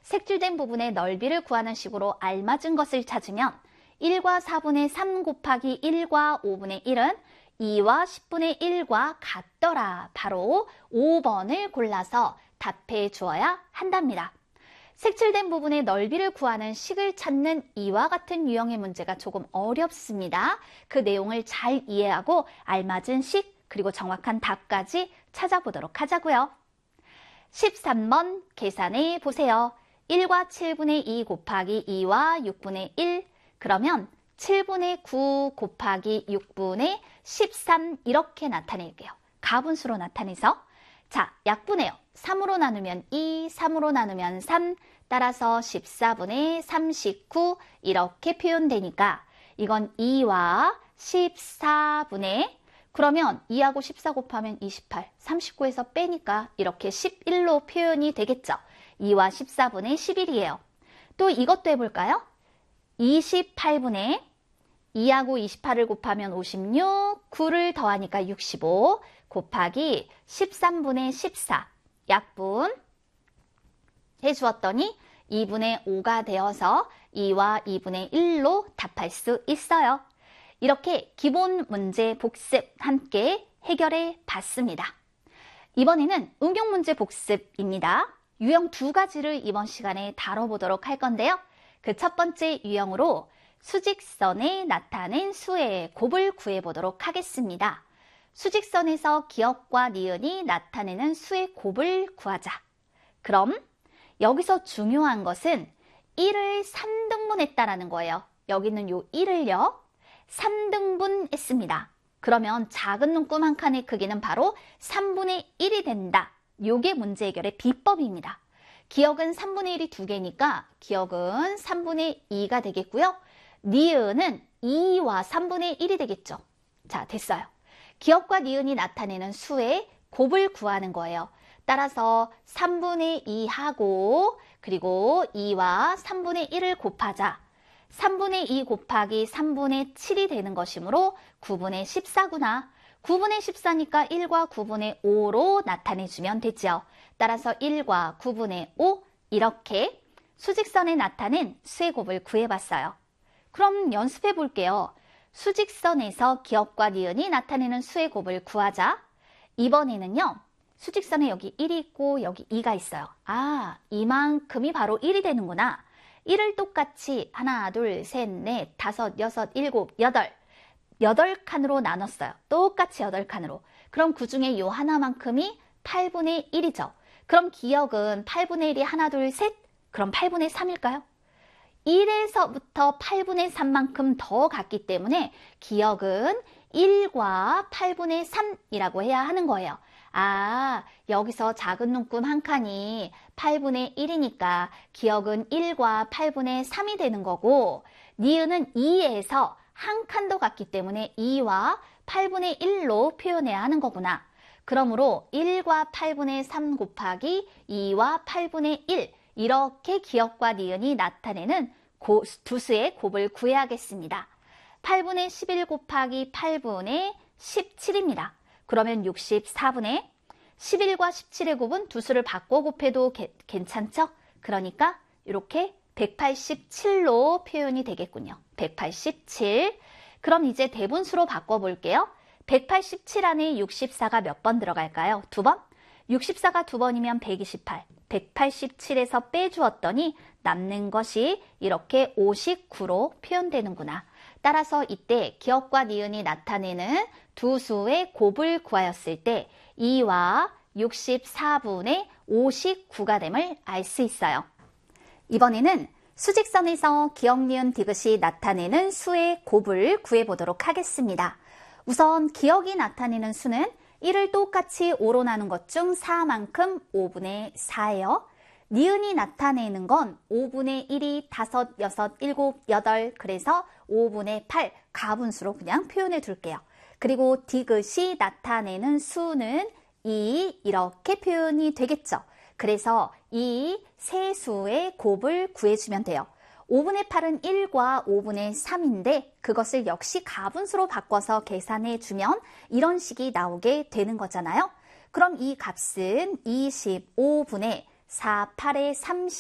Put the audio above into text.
색칠된 부분의 넓이를 구하는 식으로 알맞은 것을 찾으면 1과 4분의 3 곱하기 1과 5분의 1은 2와 10분의 1과 같더라. 바로 5번을 골라서 답해 주어야 한답니다. 색칠된 부분의 넓이를 구하는 식을 찾는 이와 같은 유형의 문제가 조금 어렵습니다. 그 내용을 잘 이해하고 알맞은 식 그리고 정확한 답까지 찾아보도록 하자고요. 13번 계산해 보세요. 1과 7분의 2 곱하기 2와 6분의 1 그러면 7분의 9 곱하기 6분의 13 이렇게 나타낼게요. 가분수로 나타내서 자, 약분해요. 3으로 나누면 2, 3으로 나누면 3, 따라서 14분의 39 이렇게 표현되니까 이건 2와 14분의 그러면 2하고 14 곱하면 28, 39에서 빼니까 이렇게 11로 표현이 되겠죠. 2와 14분의 11이에요. 또 이것도 해볼까요? 28분의 2하고 28을 곱하면 56, 9를 더하니까 65 곱하기 13분의 14 약분 해주었더니 2분의 5가 되어서 2와 2분의 1로 답할 수 있어요. 이렇게 기본 문제 복습 함께 해결해 봤습니다. 이번에는 응용 문제 복습입니다. 유형 두 가지를 이번 시간에 다뤄보도록 할 건데요. 그 첫 번째 유형으로 수직선에 나타낸 수의 곱을 구해보도록 하겠습니다. 수직선에서 기역과 니은이 나타내는 수의 곱을 구하자. 그럼 여기서 중요한 것은 1을 3등분했다라는 거예요. 여기는 요 1을요. 3등분 했습니다. 그러면 작은 눈금 한 칸의 크기는 바로 3분의 1이 된다. 요게 문제 해결의 비법입니다. 기역은 3분의 1이 두 개니까 기역은 3분의 2가 되겠고요. 니은은 2와 3분의 1이 되겠죠. 자, 됐어요. 기역과 니은이 나타내는 수의 곱을 구하는 거예요. 따라서 3분의 2하고 그리고 2와 3분의 1을 곱하자. 3분의 2 곱하기 3분의 7이 되는 것이므로 9분의 14구나. 9분의 14니까 1과 9분의 5로 나타내주면 되죠. 따라서 1과 9분의 5 이렇게 수직선에 나타낸 수의 곱을 구해봤어요. 그럼 연습해 볼게요. 수직선에서 기역과 니은이 나타내는 수의 곱을 구하자. 이번에는요. 수직선에 여기 1이 있고 여기 2가 있어요. 아, 이만큼이 바로 1이 되는구나. 1을 똑같이 하나, 둘, 셋, 넷, 다섯, 여섯, 일곱, 여덟 8칸으로 나눴어요. 똑같이 8칸으로. 그럼 그 중에 요 하나만큼이 8분의 1이죠. 그럼 기역은 8분의 1이 하나, 둘, 셋? 그럼 8분의 3일까요? 1에서부터 8분의 3만큼 더 갔기 때문에 기역은 1과 8분의 3이라고 해야 하는 거예요. 아, 여기서 작은 눈금 한 칸이 8분의 1이니까 기역은 1과 8분의 3이 되는 거고 니은은 2에서 한 칸 더 갔기 때문에 2와 8분의 1로 표현해야 하는 거구나. 그러므로 1과 8분의 3 곱하기 2와 8분의 1 이렇게 기역과 니은이 나타내는 두 수의 곱을 구해야겠습니다. 8분의 11 곱하기 8분의 17입니다. 그러면 64분의 11과 17의 곱은 두 수를 바꿔 곱해도 괜찮죠? 그러니까 이렇게 187로 표현이 되겠군요. 187. 그럼 이제 대분수로 바꿔볼게요. 187 안에 64가 몇 번 들어갈까요? 2번? 64가 2번이면 128. 187에서 빼주었더니 남는 것이 이렇게 59로 표현되는구나. 따라서 이때 기역과 니은이 나타내는 두 수의 곱을 구하였을 때 2와 64분의 59가 됨을 알 수 있어요. 이번에는 수직선에서 기역, 니은, 디귿이 나타내는 수의 곱을 구해보도록 하겠습니다. 우선 기역이 나타내는 수는 1을 똑같이 5로 나눈 것 중 4만큼 5분의 4예요. 니은이 나타내는 건 5분의 1이 5, 6, 7, 8 그래서 5분의 8 가분수로 그냥 표현해 둘게요. 그리고 디귿이 나타내는 수는 2 이렇게 표현이 되겠죠. 그래서 이 세 수의 곱을 구해주면 돼요. 5분의 8은 1과 5분의 3인데 그것을 역시 가분수로 바꿔서 계산해주면 이런 식이 나오게 되는 거잖아요. 그럼 이 값은 25분의 4, 8의 30